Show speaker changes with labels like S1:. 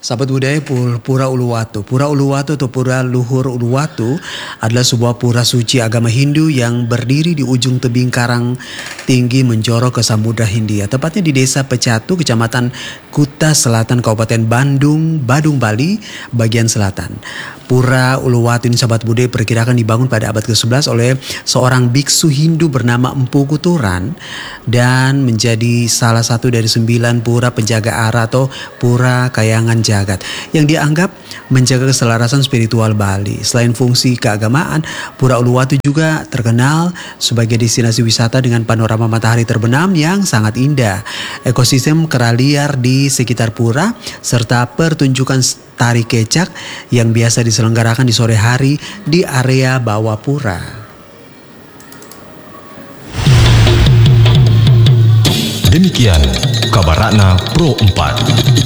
S1: Sahabat budaya Pura Uluwatu. Pura Uluwatu atau Pura Luhur Uluwatu adalah sebuah pura suci agama Hindu yang berdiri di ujung tebing karang tinggi menjorok ke Samudra Hindia. Tepatnya di Desa Pecatu, Kecamatan Kuta Selatan, Kabupaten Badung, Bali, bagian selatan. Pura Uluwatu ini sahabat budaya perkirakan dibangun pada abad ke-11 oleh seorang biksu Hindu bernama Empu Kuturan dan menjadi salah satu dari 9 pura penjaga ara atau pura kayangan jagat yang dianggap menjaga keselarasan spiritual Bali. Selain fungsi keagamaan, Pura Uluwatu juga terkenal sebagai destinasi wisata dengan panorama matahari terbenam yang sangat indah, ekosistem kera liar di sekitar pura, serta pertunjukan tari kecak yang biasa diselenggarakan di sore hari di area bawah pura.
S2: Demikian kabar Ratna Pro 4.